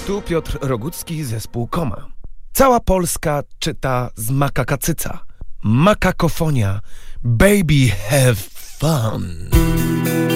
Tu Piotr Rogucki, zespół Koma. Cała Polska czyta z Makakacyca. Makakofonia. Baby have fun.